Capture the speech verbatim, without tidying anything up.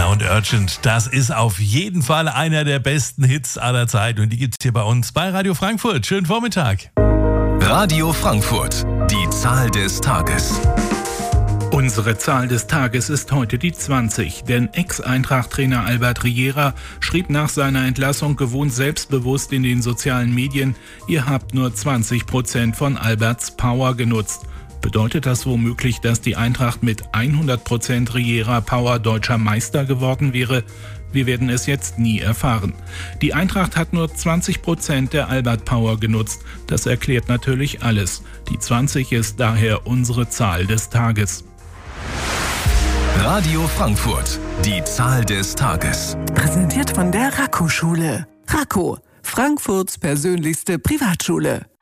und Urgent, das ist auf jeden Fall einer der besten Hits aller Zeit und die gibt's hier bei uns bei Radio Frankfurt. Schönen Vormittag. Radio Frankfurt, die Zahl des Tages. Unsere Zahl des Tages ist heute die zwanzig, denn Ex-Eintracht-Trainer Albert Riera schrieb nach seiner Entlassung gewohnt selbstbewusst in den sozialen Medien: Ihr habt nur zwanzig Prozent von Alberts Power genutzt. Bedeutet das womöglich, dass die Eintracht mit hundert Prozent Riera Power deutscher Meister geworden wäre? Wir werden es jetzt nie erfahren. Die Eintracht hat nur zwanzig Prozent der Albert Power genutzt. Das erklärt natürlich alles. Die zwanzig ist daher unsere Zahl des Tages. Radio Frankfurt, die Zahl des Tages. Präsentiert von der Raco-Schule. Raco, Frankfurts persönlichste Privatschule.